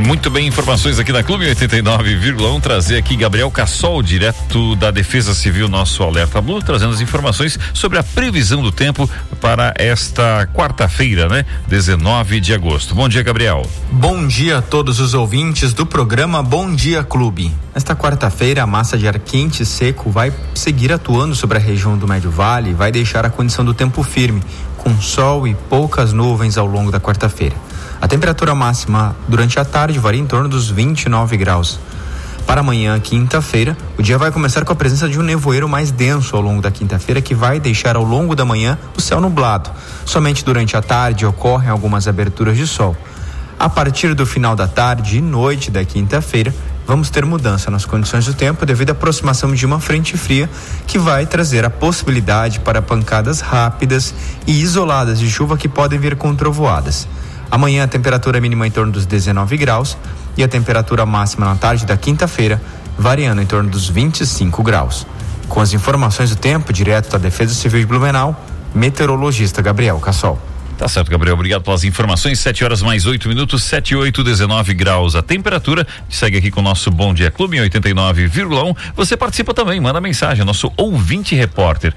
Muito bem, informações aqui na Clube 89,1, trazer aqui Gabriel Cassol, direto da Defesa Civil, nosso Alerta Blue, trazendo as informações sobre a previsão do tempo para esta quarta-feira, né? 19 de agosto. Bom dia, Gabriel. Bom dia a todos os ouvintes do programa Bom Dia Clube. Nesta quarta-feira, a massa de ar quente e seco vai seguir atuando sobre a região do Médio Vale e vai deixar a condição do tempo firme, com sol e poucas nuvens ao longo da quarta-feira. A temperatura máxima durante a tarde varia em torno dos 29 graus. Para amanhã, quinta-feira, o dia vai começar com a presença de um nevoeiro mais denso ao longo da quinta-feira, que vai deixar ao longo da manhã o céu nublado. Somente durante a tarde ocorrem algumas aberturas de sol. A partir do final da tarde e noite da quinta-feira, vamos ter mudança nas condições do tempo devido à aproximação de uma frente fria que vai trazer a possibilidade para pancadas rápidas e isoladas de chuva que podem vir com trovoadas. Amanhã a temperatura mínima em torno dos 19 graus e a temperatura máxima na tarde da quinta-feira variando em torno dos 25 graus. Com as informações do tempo, direto da Defesa Civil de Blumenau, meteorologista Gabriel Cassol. Tá certo, Gabriel, obrigado pelas informações. 7 horas mais 8 minutos, 7 e 8, 19 graus a temperatura. Segue aqui com o nosso Bom Dia Clube em 89,1. Você participa também, manda mensagem, nosso ouvinte repórter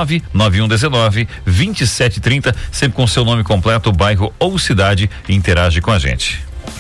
99119-2730, sempre com seu nome completo, bairro ou cidade, e interage com a gente.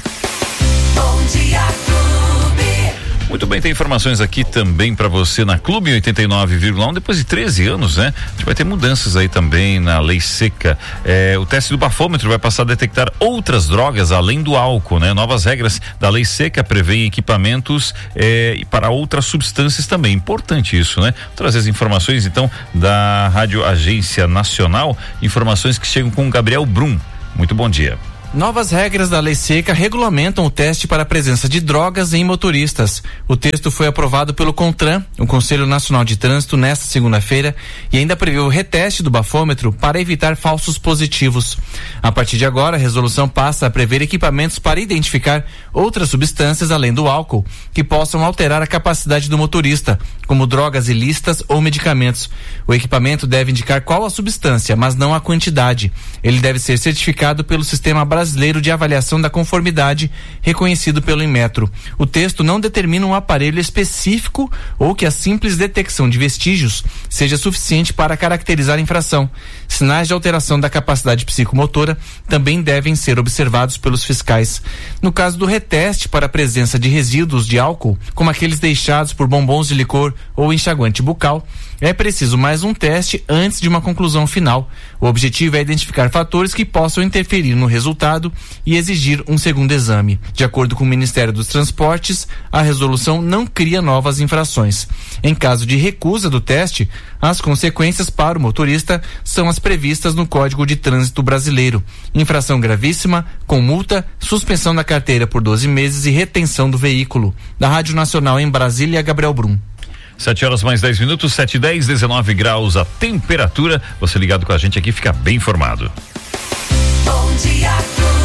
Bom Dia Clube. Muito bem, tem informações aqui também para você na Clube 89,1. Depois de 13 anos, né? A gente vai ter mudanças aí também na lei seca. O teste do bafômetro vai passar a detectar outras drogas além do álcool, né? Novas regras da lei seca prevêem equipamentos para outras substâncias também. Importante isso, né? Vou trazer as informações então da Rádio Agência Nacional, informações que chegam com o Gabriel Brum. Muito bom dia. Novas regras da lei seca regulamentam o teste para a presença de drogas em motoristas. O texto foi aprovado pelo CONTRAN, o Conselho Nacional de Trânsito, nesta segunda-feira, e ainda prevê o reteste do bafômetro para evitar falsos positivos. A partir de agora, a resolução passa a prever equipamentos para identificar outras substâncias além do álcool, que possam alterar a capacidade do motorista, como drogas ilícitas ou medicamentos. O equipamento deve indicar qual a substância, mas não a quantidade. Ele deve ser certificado pelo Sistema Brasileiro de Avaliação da Conformidade, reconhecido pelo Inmetro. O texto não determina um aparelho específico ou que a simples detecção de vestígios seja suficiente para caracterizar a infração. Sinais de alteração da capacidade psicomotora também devem ser observados pelos fiscais. No caso do reteste para a presença de resíduos de álcool, como aqueles deixados por bombons de licor ou enxaguante bucal, é preciso mais um teste antes de uma conclusão final. O objetivo é identificar fatores que possam interferir no resultado e exigir um segundo exame. De acordo com o Ministério dos Transportes, a resolução não cria novas infrações. Em caso de recusa do teste, as consequências para o motorista são as previstas no Código de Trânsito Brasileiro: infração gravíssima, com multa, suspensão da carteira por 12 meses e retenção do veículo. Da Rádio Nacional em Brasília, Gabriel Brum. 7 horas mais 10 minutos, 7 e 10, 19 graus a temperatura. Você ligado com a gente aqui, fica bem informado. Bom Dia Clube.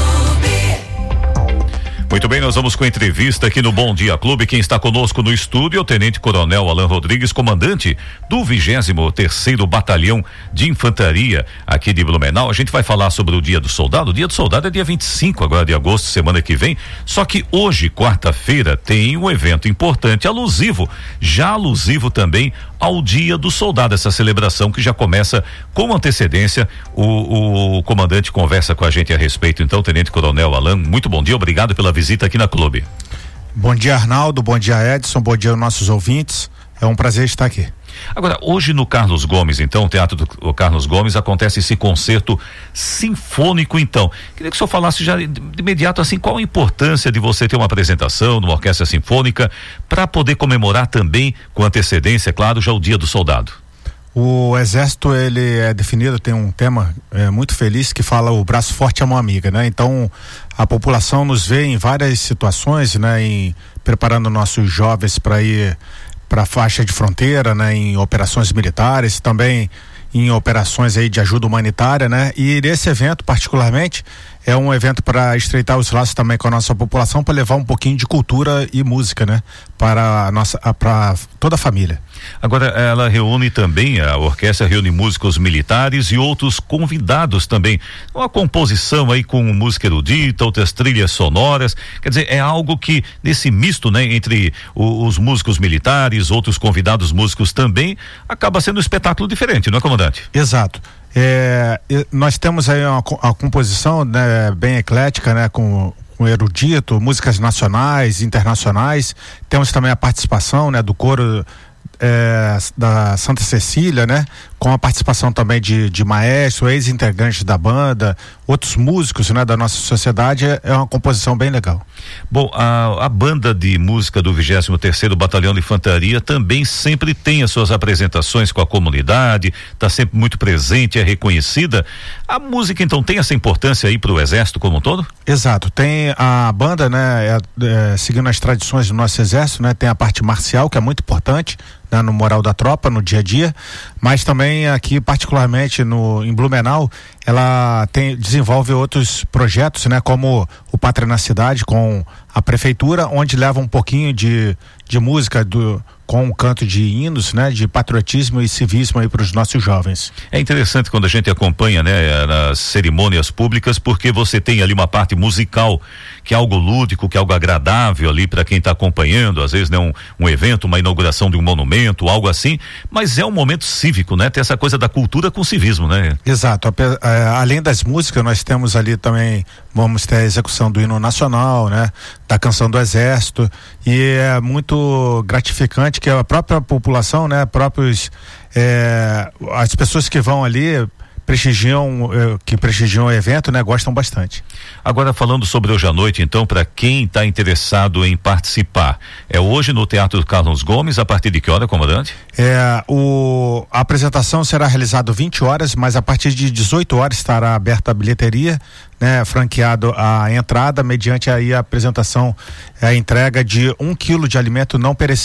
Muito bem, nós vamos com a entrevista aqui no Bom Dia Clube. Quem está conosco no estúdio é o Tenente Coronel Alan Rodrigues, comandante do 23º Batalhão de Infantaria aqui de Blumenau. A gente vai falar sobre o Dia do Soldado. O Dia do Soldado é dia 25 agora de agosto, semana que vem. Só que hoje, quarta-feira, tem um evento importante, alusivo também ao Dia do Soldado, essa celebração que já começa com antecedência. O comandante conversa com a gente a respeito. Então, Tenente Coronel Alan, muito bom dia, obrigado pela visita aqui na Clube. Bom dia, Arnaldo, bom dia, Edson, bom dia aos nossos ouvintes. É um prazer estar aqui. Agora, hoje no Carlos Gomes, então, o Teatro do Carlos Gomes, acontece esse concerto sinfônico, então. Queria que o senhor falasse já de imediato, assim, qual a importância de você ter uma apresentação numa orquestra sinfônica para poder comemorar também, com antecedência, claro, já o Dia do Soldado. O Exército, ele é definido, tem um tema muito feliz que fala o braço forte é a mão amiga, né? Então, a população nos vê em várias situações, né? Preparando nossos jovens para ir para a faixa de fronteira, né? Em operações militares, também em operações aí de ajuda humanitária, né? E nesse evento, particularmente, é um evento para estreitar os laços também com a nossa população, para levar um pouquinho de cultura e música, né? Para toda a família. Agora, ela reúne também, a orquestra reúne músicos militares e outros convidados também. Uma composição aí com música erudita, outras trilhas sonoras. Quer dizer, é algo que, nesse misto, né, entre os músicos militares, outros convidados músicos também, acaba sendo um espetáculo diferente, não é, comandante? Exato. Nós temos aí uma composição, né, bem eclética, né, com erudito, músicas nacionais, internacionais. Temos também a participação, né, do coro da Santa Cecília, né? Com a participação também de maestro, ex-integrantes da banda, outros músicos, né? Da nossa sociedade. É uma composição bem legal. Bom, a banda de música do 23º Batalhão de Infantaria também sempre tem as suas apresentações com a comunidade, está sempre muito presente, é reconhecida. A música então tem essa importância aí para o Exército como um todo? Exato, tem a banda, né? Seguindo as tradições do nosso Exército, né? Tem a parte marcial, que é muito importante, né, no moral da tropa, no dia a dia, mas também aqui, particularmente em Blumenau, ela desenvolve outros projetos, né, como o Pátria na Cidade, com a prefeitura, onde leva um pouquinho de música com um canto de hinos, né, de patriotismo e civismo aí para os nossos jovens. É interessante quando a gente acompanha, né, nas cerimônias públicas, porque você tem ali uma parte musical, que é algo lúdico, que é algo agradável ali para quem está acompanhando, às vezes, né, um evento, uma inauguração de um monumento, algo assim, mas é um momento cívico, né, tem essa coisa da cultura com civismo, né? Exato, além das músicas, nós temos ali também, vamos ter a execução do hino nacional, né, da canção do Exército, e é muito gratificante que a própria população, né, as pessoas que vão ali prestigiam o evento, né, gostam bastante. Agora, falando sobre hoje à noite, então, para quem está interessado em participar, é hoje no Teatro Carlos Gomes, a partir de que hora, comandante? A apresentação será realizada 20 horas, mas a partir de 18 horas estará aberta a bilheteria, né, franqueado a entrada, mediante aí a apresentação, a entrega de 1 quilo de alimento não perecível